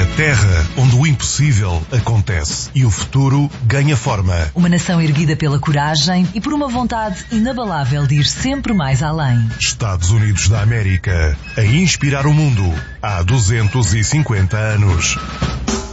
terra onde o impossível acontece e o futuro ganha forma. Uma nação erguida pela coragem e por uma vontade inabalável de ir sempre mais além. Estados Unidos da América, a inspirar o mundo há 250 anos.